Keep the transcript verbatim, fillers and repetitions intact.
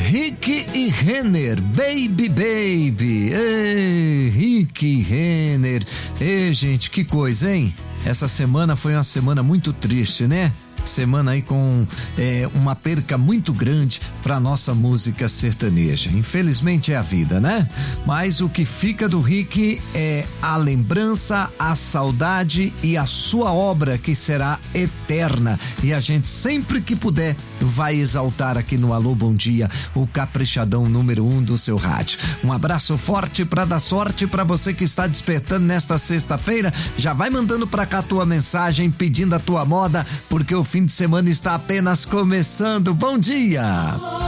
Rick e Renner, Baby Baby. Ei, Rick e Renner. Ei, gente, que coisa, hein? Essa semana foi uma semana muito triste, né? Semana aí com é, uma perca muito grande para nossa música sertaneja. Infelizmente é a vida, né? Mas o que fica do Rick é a lembrança, a saudade e a sua obra, que será eterna. E a gente sempre que puder vai exaltar aqui no Alô Bom Dia o caprichadão número um do seu rádio. Um abraço forte para dar sorte para você que está despertando nesta sexta-feira. Já vai mandando para cá a tua mensagem pedindo a tua moda, porque o fim de semana está apenas começando. Bom dia!